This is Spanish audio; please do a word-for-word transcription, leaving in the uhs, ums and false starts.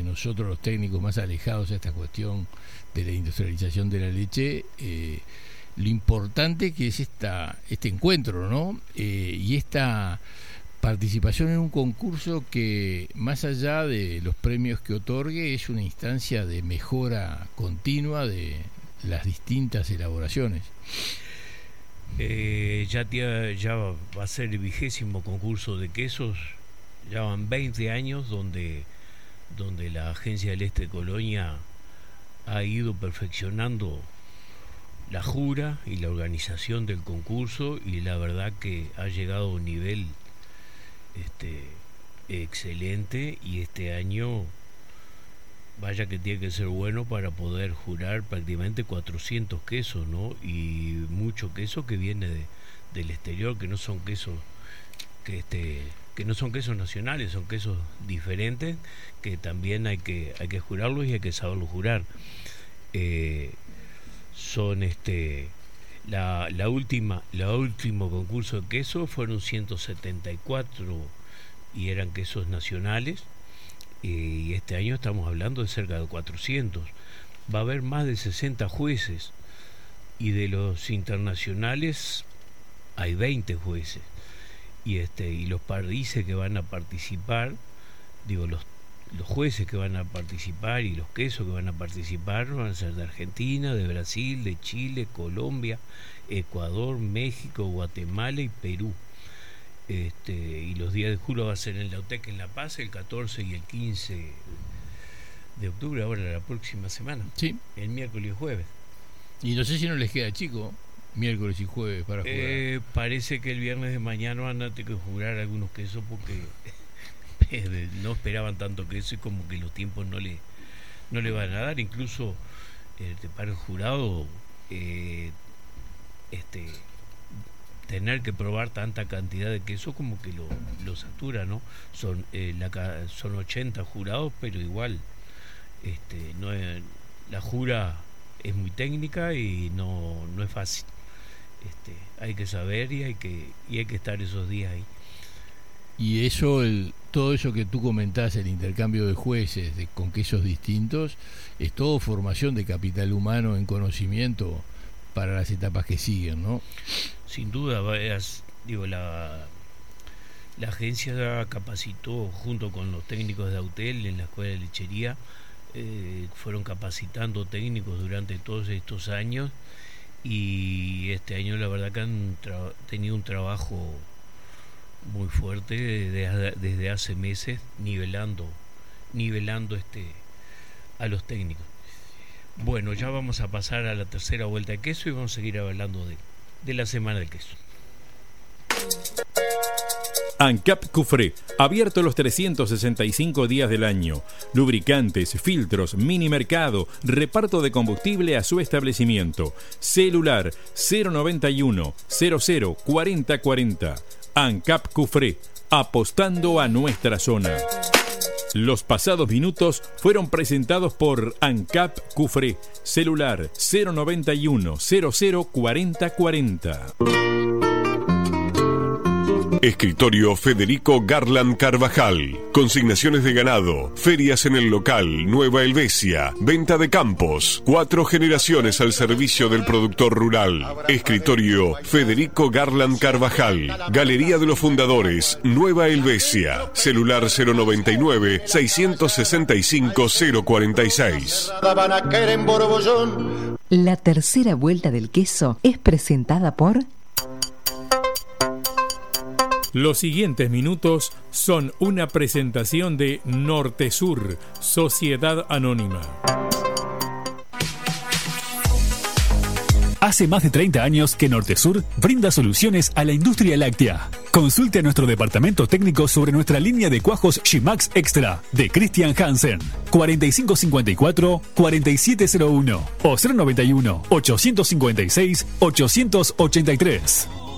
nosotros los técnicos más alejados a esta cuestión de la industrialización de la leche, eh, lo importante que es esta este encuentro, ¿no? Eh, y esta participación en un concurso que, más allá de los premios que otorgue, es una instancia de mejora continua de las distintas elaboraciones. Eh, ya, tía, ya va a ser el vigésimo concurso de quesos. Ya van veinte años donde, donde la Agencia del Este de Colonia ha ido perfeccionando la jura y la organización del concurso, y la verdad que ha llegado a un nivel este, excelente, y este año vaya que tiene que ser bueno para poder jurar prácticamente cuatrocientos quesos, ¿no? Y mucho queso que viene de, del exterior, que no son quesos que este que no son quesos nacionales, son quesos diferentes que también hay que hay que jurarlos y hay que saberlos jurar. Eh, son este la, la última la último concurso de queso fueron ciento setenta y cuatro y eran quesos nacionales, eh, y este año estamos hablando de cerca de cuatrocientos. Va a haber más de sesenta jueces, y de los internacionales hay veinte jueces, y este y los países que van a participar, digo los los jueces que van a participar y los quesos que van a participar van a ser de Argentina, de Brasil, de Chile, Colombia, Ecuador, México, Guatemala y Perú. Este, y los días de juro va a ser en la UTEC en La Paz el catorce y el quince de octubre, ahora la próxima semana. Sí. El miércoles y jueves. Y no sé si no les queda chico miércoles y jueves para jugar. Eh, parece que el viernes de mañana van a tener que jurar algunos quesos porque no esperaban tanto queso, y como que los tiempos no le no le van a dar. Incluso eh, para el jurado eh, este tener que probar tanta cantidad de queso como que lo, lo satura, ¿no? Son eh, la, son ochenta jurados, pero igual este no es, la jura es muy técnica y no no es fácil. Este, hay que saber y hay que y hay que estar esos días ahí. Y eso, el, todo eso que tú comentás, el intercambio de jueces de, con quesos distintos, es todo formación de capital humano en conocimiento para las etapas que siguen, ¿no? Sin duda, es, digo, la, la agencia capacitó junto con los técnicos de Autel en la escuela de lechería, eh, fueron capacitando técnicos durante todos estos años, y este año la verdad que han tra- tenido un trabajo muy fuerte desde, desde hace meses nivelando nivelando este a los técnicos. Bueno, ya vamos a pasar a la tercera vuelta de queso y vamos a seguir hablando de, de la semana del queso. ANCAP Cufré, abierto los trescientos sesenta y cinco días del año. Lubricantes, filtros, mini mercado, reparto de combustible a su establecimiento. Celular cero noventa y uno, cero cero, cuarenta cuarenta. ANCAP Cufré, apostando a nuestra zona. Los pasados minutos fueron presentados por ANCAP Cufré. Celular cero noventa y uno, cero cero, cuarenta cuarenta. Escritorio Federico Garland Carvajal. Consignaciones de ganado, ferias en el local, Nueva Helvecia, venta de campos, cuatro generaciones al servicio del productor rural. Escritorio Federico Garland Carvajal. Galería de los Fundadores, Nueva Helvecia. Celular cero noventa y nueve, seiscientos sesenta y cinco, cero cuarenta y seis. La tercera vuelta del queso es presentada por... Los siguientes minutos son una presentación de Nortesur, Sociedad Anónima. Hace más de treinta años que Nortesur brinda soluciones a la industria láctea. Consulte a nuestro departamento técnico sobre nuestra línea de cuajos G-Max Extra de Christian Hansen. cuarenta y cinco cincuenta y cuatro, cuarenta y siete cero uno o cero noventa y uno, ochocientos cincuenta y seis, ochocientos ochenta y tres.